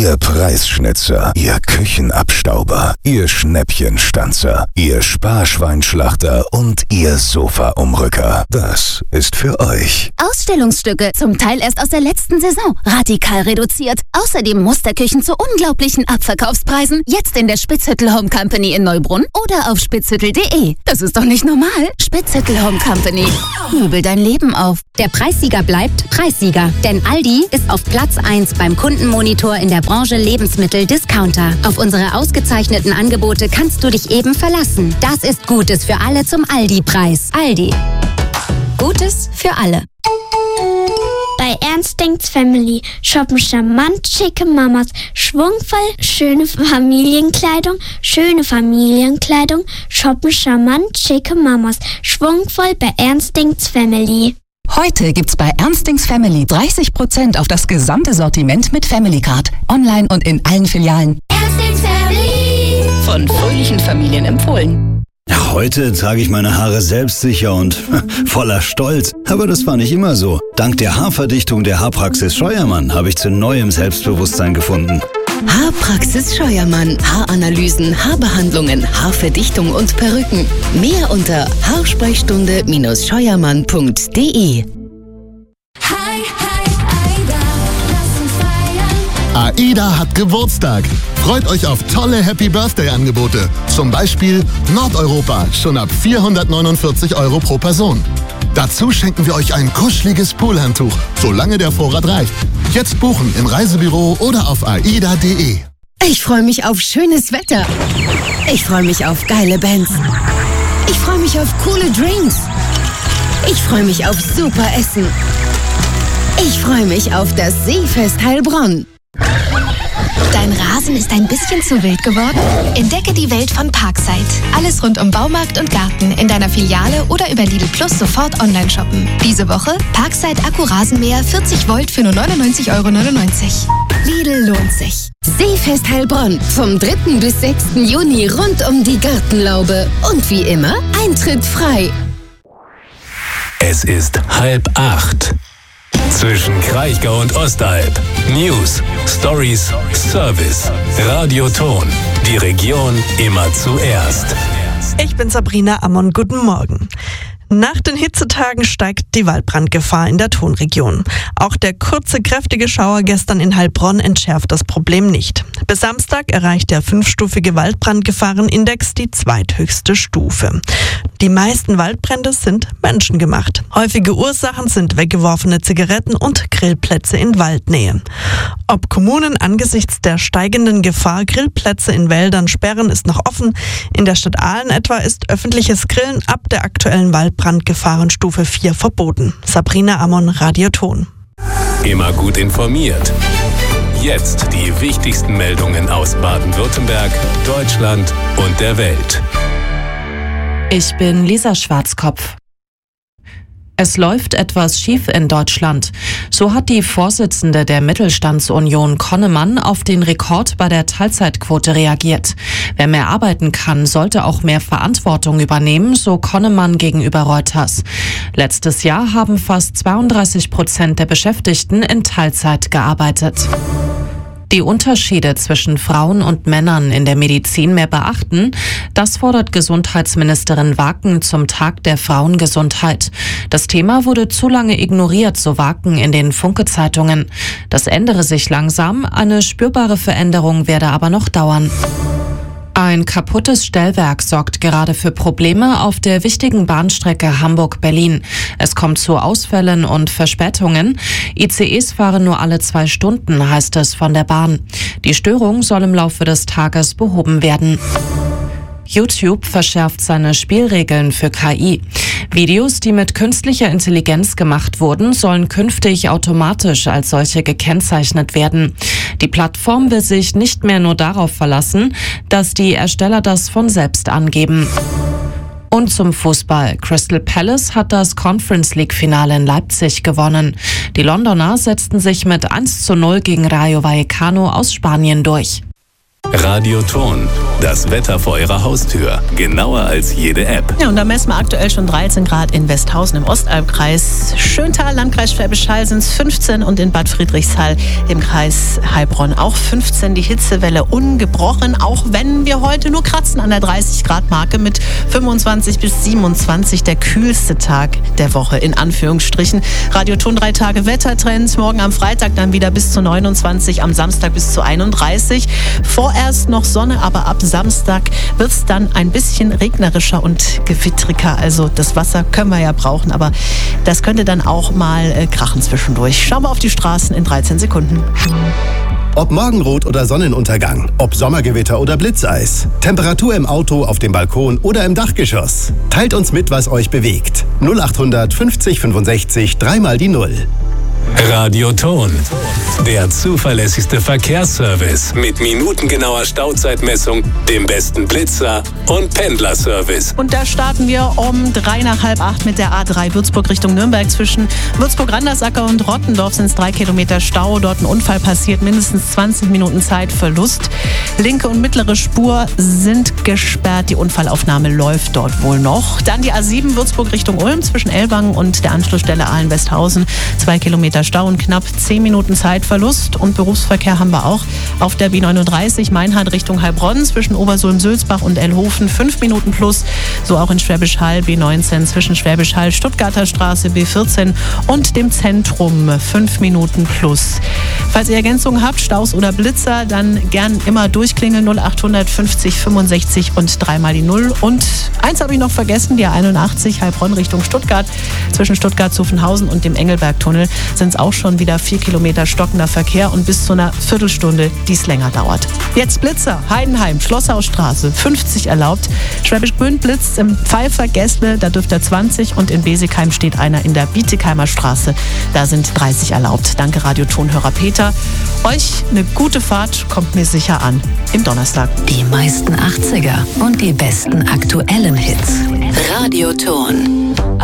Ihr Preisschnitzer, Ihr Küchenabstauber, Ihr Schnäppchenstanzer, Ihr Sparschweinschlachter und Ihr Sofaumrücker. Das ist für euch. Ausstellungsstücke, zum Teil erst aus der letzten Saison, radikal reduziert. Außerdem Musterküchen zu unglaublichen Abverkaufspreisen, jetzt in der Spitzhüttel Home Company in Neubrunn oder auf spitzhüttel.de. Das ist doch nicht normal. Spitzhüttel Home Company. Möbel dein Leben auf. Der Preissieger bleibt Preissieger, denn Aldi ist auf Platz 1 beim Kundenmonitor in der Branche Lebensmittel-Discounter. Auf unsere ausgezeichneten Angebote kannst du dich eben verlassen. Das ist Gutes für alle zum Aldi-Preis. Aldi. Gutes für alle. Bei Ernst Denkt's Family shoppen charmant schicke Mamas, schwungvoll schöne Familienkleidung, shoppen charmant schicke Mamas, schwungvoll bei Ernst Denkt's Family. Heute gibt's bei Ernst Denkt's Family 30% auf das gesamte Sortiment mit Family Card. Online und in allen Filialen. Ernst Denkt's Family. Von fröhlichen Familien empfohlen. Ja, heute trage ich meine Haare selbstsicher und voller Stolz. Aber das war nicht immer so. Dank der Haarverdichtung der Haarpraxis Scheuermann habe ich zu neuem Selbstbewusstsein gefunden. Haarpraxis Scheuermann. Haaranalysen, Haarbehandlungen, Haarverdichtung und Perücken. Mehr unter haarsprechstunde-scheuermann.de. AIDA hat Geburtstag. Freut euch auf tolle Happy Birthday-Angebote. Zum Beispiel Nordeuropa, schon ab 449 € pro Person. Dazu schenken wir euch ein kuscheliges Poolhandtuch, solange der Vorrat reicht. Jetzt buchen im Reisebüro oder auf aida.de. Ich freue mich auf schönes Wetter. Ich freue mich auf geile Bands. Ich freue mich auf coole Drinks. Ich freue mich auf super Essen. Ich freue mich auf das Seefest Heilbronn. Dein Rasen ist ein bisschen zu wild geworden? Entdecke die Welt von Parkside. Alles rund um Baumarkt und Garten in deiner Filiale oder über Lidl Plus sofort online shoppen. Diese Woche Parkside Akku-Rasenmäher 40 Volt für nur 99,99 €. Lidl lohnt sich. Seefest Heilbronn vom 3. bis 6. Juni rund um die Gartenlaube. Und wie immer, Eintritt frei. Es ist 7:30. Zwischen Kraichgau und Ostalb. News, Stories, Service, Radioton. Die Region immer zuerst. Ich bin Sabrina Ammon, guten Morgen. Nach den Hitzetagen steigt die Waldbrandgefahr in der Tonregion. Auch der kurze, kräftige Schauer gestern in Heilbronn entschärft das Problem nicht. Bis Samstag erreicht der 5-stufige Waldbrandgefahrenindex die zweithöchste Stufe. Die meisten Waldbrände sind menschengemacht. Häufige Ursachen sind weggeworfene Zigaretten und Grillplätze in Waldnähe. Ob Kommunen angesichts der steigenden Gefahr Grillplätze in Wäldern sperren, ist noch offen. In der Stadt Aalen etwa ist öffentliches Grillen ab der aktuellen Waldbrandgefahrenstufe 4 verboten. Sabrina Ammon, Radioton. Immer gut informiert. Jetzt die wichtigsten Meldungen aus Baden-Württemberg, Deutschland und der Welt. Ich bin Lisa Schwarzkopf. Es läuft etwas schief in Deutschland. So hat die Vorsitzende der Mittelstandsunion Connemann auf den Rekord bei der Teilzeitquote reagiert. Wer mehr arbeiten kann, sollte auch mehr Verantwortung übernehmen, so Connemann gegenüber Reuters. Letztes Jahr haben fast 32% der Beschäftigten in Teilzeit gearbeitet. Die Unterschiede zwischen Frauen und Männern in der Medizin mehr beachten, das fordert Gesundheitsministerin Waken zum Tag der Frauengesundheit. Das Thema wurde zu lange ignoriert, so Waken in den Funke-Zeitungen. Das ändere sich langsam, eine spürbare Veränderung werde aber noch dauern. Ein kaputtes Stellwerk sorgt gerade für Probleme auf der wichtigen Bahnstrecke Hamburg-Berlin. Es kommt zu Ausfällen und Verspätungen. ICEs fahren nur alle 2 Stunden, heißt es von der Bahn. Die Störung soll im Laufe des Tages behoben werden. YouTube verschärft seine Spielregeln für KI. Videos, die mit künstlicher Intelligenz gemacht wurden, sollen künftig automatisch als solche gekennzeichnet werden. Die Plattform will sich nicht mehr nur darauf verlassen, dass die Ersteller das von selbst angeben. Und zum Fußball. Crystal Palace hat das Conference League-Finale in Leipzig gewonnen. Die Londoner setzten sich mit 1:0 gegen Rayo Vallecano aus Spanien durch. Radioton, das Wetter vor Ihrer Haustür. Genauer als jede App. Ja, und da messen wir aktuell schon 13 Grad in Westhausen im Ostalbkreis. Schöntal, Landkreis Schwäbisch Hall sind es 15 und in Bad Friedrichshall im Kreis Heilbronn auch 15. Die Hitzewelle ungebrochen, auch wenn wir heute nur kratzen an der 30-Grad-Marke mit 25 bis 27, der kühlste Tag der Woche in Anführungsstrichen. Radioton 3 Tage Wettertrends, morgen am Freitag dann wieder bis zu 29, am Samstag bis zu 31. Vorerst noch Sonne, aber ab Samstag wird es dann ein bisschen regnerischer und gewittriger. Also das Wasser können wir ja brauchen, aber das könnte dann auch mal krachen zwischendurch. Schauen wir auf die Straßen in 13 Sekunden. Ob Morgenrot oder Sonnenuntergang, ob Sommergewitter oder Blitzeis, Temperatur im Auto, auf dem Balkon oder im Dachgeschoss. Teilt uns mit, was euch bewegt. 0800 50 65 3 mal die 0. Radioton, der zuverlässigste Verkehrsservice mit minutengenauer Stauzeitmessung, dem besten Blitzer und Pendlerservice. Und da starten wir um 7:45 mit der A3 Würzburg Richtung Nürnberg. Zwischen Würzburg-Randersacker und Rottendorf sind es 3 Kilometer Stau. Dort ein Unfall passiert, mindestens 20 Minuten Zeitverlust. Linke und mittlere Spur sind gesperrt. Die Unfallaufnahme läuft dort wohl noch. Dann die A7 Würzburg Richtung Ulm zwischen Ellwangen und der Anschlussstelle Ahlen-Westhausen. 2 Kilometer Stau und knapp 10 Minuten Zeitverlust. Und Berufsverkehr haben wir auch auf der B39 Meinhard Richtung Heilbronn zwischen Obersulm-Sülzbach und Ellhofen 5 Minuten plus. So auch in Schwäbisch Hall B19 zwischen Schwäbisch Hall Stuttgarter Straße B14 und dem Zentrum 5 Minuten plus. Falls ihr Ergänzungen habt, Staus oder Blitzer, dann gern immer durchklingeln 0800 50 65 und 3 mal die 0. Und eins habe ich noch vergessen, die A81 Heilbronn Richtung Stuttgart zwischen Stuttgart-Zuffenhausen und dem Engelbergtunnel sind es auch schon wieder 4 Kilometer stockender Verkehr und bis zu einer Viertelstunde, die es länger dauert. Jetzt Blitzer, Heidenheim, Schlosshausstraße, 50 erlaubt. Schwäbisch Gmünd blitzt im Pfeiffer Gästle, da dürfte er 20 und in Besigheim steht einer in der Bietigheimer Straße, da sind 30 erlaubt. Danke Radiotonhörer Peter. Euch eine gute Fahrt, kommt mir sicher an im Donnerstag. Die meisten 80er und die besten aktuellen Hits. Radioton.